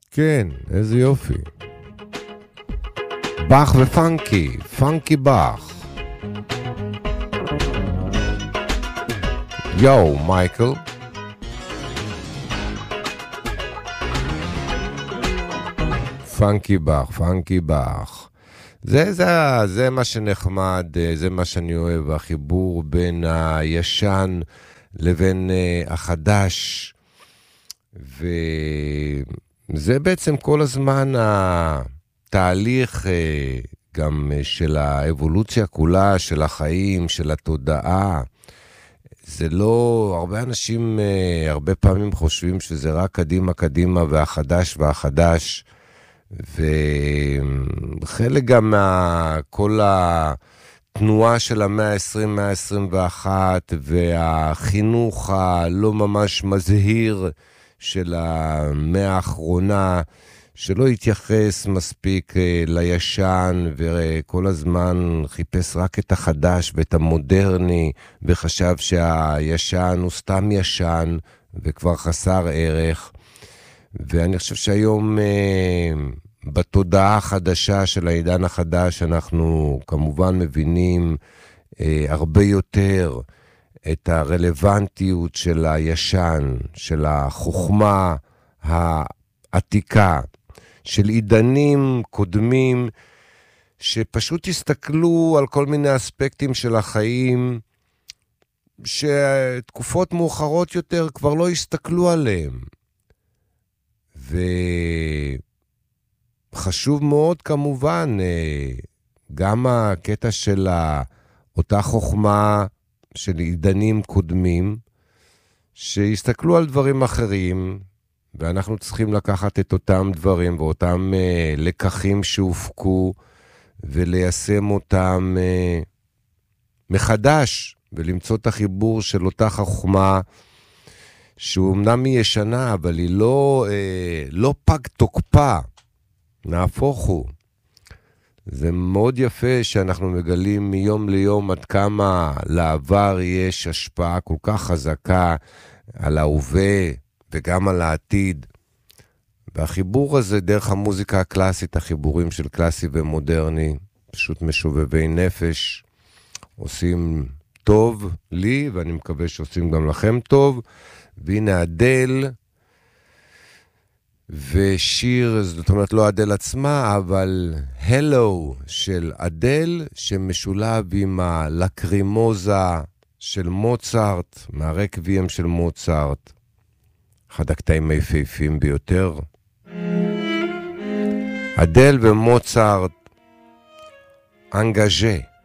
כן, איזה יופי. באך ופנקי, פנקי באך. יו, מייקל. פנקי באך, פנקי באך. זה מה שנחמד, זה מה שאני אוהב, החיבור בין הישן לבין החדש, וזה בעצם כל הזמן התהליך גם של האבולוציה כולה, של החיים, של התודעה. זה לא, הרבה אנשים הרבה פעמים חושבים שזה רק קדימה קדימה והחדש והחדש, וחלק גם כל התנועה של המאה ה-20, מאה ה-21, והחינוך הלא ממש מזהיר של המאה האחרונה, שלא התייחס מספיק לישן, וכל הזמן חיפש רק את החדש ואת המודרני, וחשב שהישן הוא סתם ישן, וכבר חסר ערך. ואני חושב שהיום בתודעה החדשה של העידן החדש, אנחנו כמובן מבינים הרבה יותר את הרלוונטיות של הישן, של החוכמה העתיקה, של עידנים קודמים, שפשוט הסתכלו על כל מיני אספקטים של החיים, שתקופות מאוחרות יותר כבר לא הסתכלו עליהם. וחשוב מאוד כמובן, גם הקטע של אותה חוכמה של עידנים קודמים, שהסתכלו על דברים אחרים, ואנחנו צריכים לקחת את אותם דברים ואותם לקחים שהופקו, וליישם אותם מחדש, ולמצוא את החיבור של אותה חוכמה, שהוא אמנם היא ישנה, אבל היא לא פג תוקפה, נהפוך הוא. זה מאוד יפה שאנחנו מגלים מיום ליום עד כמה לעבר יש השפעה כל כך חזקה על ההווה וגם על העתיד. והחיבור הזה דרך המוזיקה הקלאסית, החיבורים של קלאסי ומודרני, פשוט משובבי נפש, עושים טוב לי, ואני מקווה שעושים גם לכם טוב. והנה אדל, ושיר, זאת אומרת לא אדל עצמה, אבל הלו של אדל, שמשולב עם הלקרימוזה של מוצרט, מהרקוויאם של מוצרט, אחד הקטעים היפהפיים ביותר. אדל ומוצרט, אנגאז'ה.